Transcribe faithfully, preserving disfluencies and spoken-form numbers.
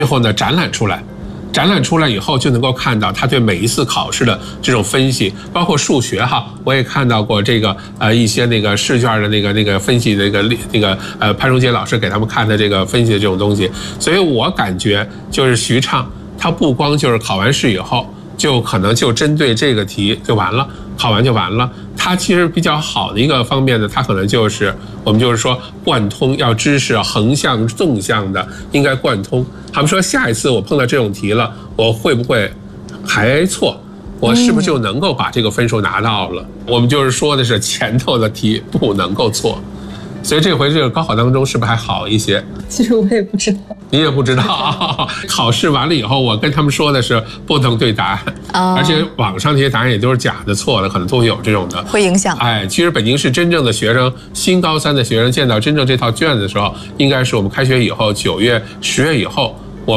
最后呢展览出来。展览出来以后，就能够看到他对每一次考试的这种分析，包括数学哈，我也看到过这个呃一些那个试卷的那个那个分析的那个那个呃潘崇杰老师给他们看的这个分析的这种东西，所以我感觉就是徐畅他不光就是考完试以后就可能就针对这个题就完了，考完就完了。他其实比较好的一个方面呢，他可能就是我们就是说贯通，要知识横向纵向的应该贯通。他们说下一次我碰到这种题了，我会不会还错？我是不是就能够把这个分数拿到了？我们就是说的是前头的题不能够错。所以这回这个高考当中是不是还好一些？ 其实我也不知道， 你也不知道。考试完了以后，我跟他们说的是不能对答案，哦、而且网上这些答案也都是假的、错的，可能都会有这种的， 会影响。 哎，其实北京市真正的学生，新高三的学生见到真正这套卷子的时候，应该是我们开学以后，九月、十月以后。